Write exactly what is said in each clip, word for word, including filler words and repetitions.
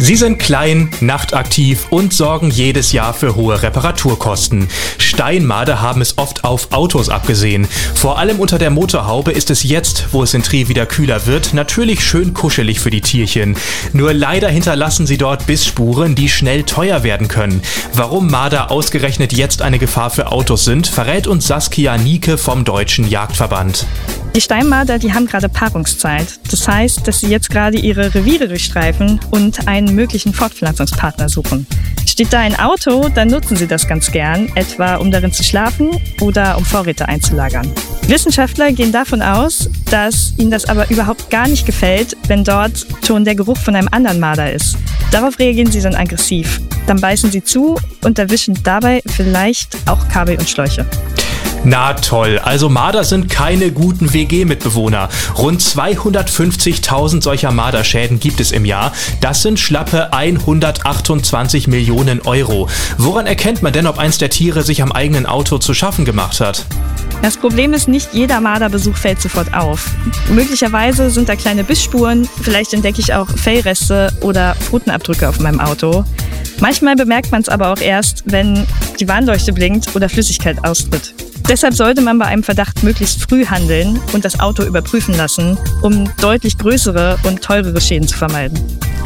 Sie sind klein, nachtaktiv und sorgen jedes Jahr für hohe Reparaturkosten. Steinmarder haben es oft auf Autos abgesehen. Vor allem unter der Motorhaube ist es jetzt, wo es in Trier wieder kühler wird, natürlich schön kuschelig für die Tierchen. Nur leider hinterlassen sie dort Bissspuren, die schnell teuer werden können. Warum Marder ausgerechnet jetzt eine Gefahr für Autos sind, verrät uns Saskia Nieke vom Deutschen Jagdverband. Die Steinmarder, die haben gerade Paarungszeit. Das heißt, dass sie jetzt gerade ihre Reviere durchstreifen und einen möglichen Fortpflanzungspartner suchen. Steht da ein Auto, dann nutzen sie das ganz gern, etwa um darin zu schlafen oder um Vorräte einzulagern. Wissenschaftler gehen davon aus, dass ihnen das aber überhaupt gar nicht gefällt, wenn dort schon der Geruch von einem anderen Marder ist. Darauf reagieren sie dann aggressiv. Dann beißen sie zu und erwischen dabei vielleicht auch Kabel und Schläuche. Na toll, also Marder sind keine guten W G-Mitbewohner. Rund zweihundertfünfzigtausend solcher Marderschäden gibt es im Jahr. Das sind schlappe hundertachtundzwanzig Millionen Euro. Woran erkennt man denn, ob eins der Tiere sich am eigenen Auto zu schaffen gemacht hat? Das Problem ist, nicht jeder Marderbesuch fällt sofort auf. Möglicherweise sind da kleine Bissspuren, vielleicht entdecke ich auch Fellreste oder Pfotenabdrücke auf meinem Auto. Manchmal bemerkt man es aber auch erst, wenn die Warnleuchte blinkt oder Flüssigkeit austritt. Deshalb sollte man bei einem Verdacht möglichst früh handeln und das Auto überprüfen lassen, um deutlich größere und teurere Schäden zu vermeiden.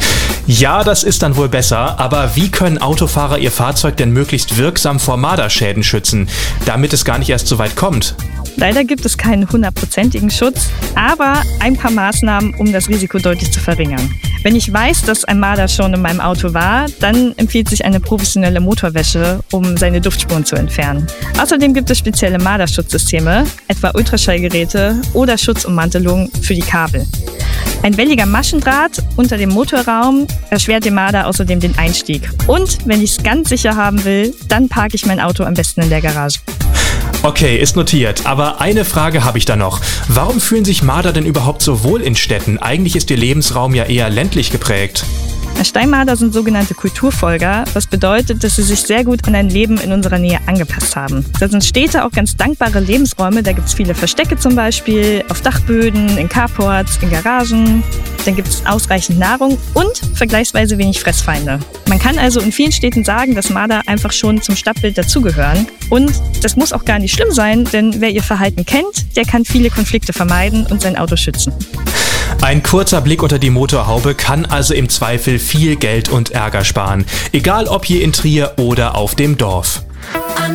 Ja, das ist dann wohl besser, aber wie können Autofahrer ihr Fahrzeug denn möglichst wirksam vor Marderschäden schützen, damit es gar nicht erst so weit kommt? Leider gibt es keinen hundertprozentigen Schutz, aber ein paar Maßnahmen, um das Risiko deutlich zu verringern. Wenn ich weiß, dass ein Marder schon in meinem Auto war, dann empfiehlt sich eine professionelle Motorwäsche, um seine Duftspuren zu entfernen. Außerdem gibt es spezielle Marderschutzsysteme, etwa Ultraschallgeräte oder Schutzummantelungen für die Kabel. Ein welliger Maschendraht unter dem Motorraum erschwert dem Marder außerdem den Einstieg. Und wenn ich es ganz sicher haben will, dann parke ich mein Auto am besten in der Garage. Okay, ist notiert. Aber eine Frage habe ich da noch. Warum fühlen sich Marder denn überhaupt so wohl in Städten? Eigentlich ist ihr Lebensraum ja eher ländlich geprägt. Steinmarder sind sogenannte Kulturfolger, was bedeutet, dass sie sich sehr gut an ein Leben in unserer Nähe angepasst haben. Da sind Städte auch ganz dankbare Lebensräume, da gibt es viele Verstecke zum Beispiel, auf Dachböden, in Carports, in Garagen. Dann gibt es ausreichend Nahrung und vergleichsweise wenig Fressfeinde. Man kann also in vielen Städten sagen, dass Marder einfach schon zum Stadtbild dazugehören. Und das muss auch gar nicht schlimm sein, denn wer ihr Verhalten kennt, der kann viele Konflikte vermeiden und sein Auto schützen. Ein kurzer Blick unter die Motorhaube kann also im Zweifel viel Geld und Ärger sparen. Egal ob hier in Trier oder auf dem Dorf.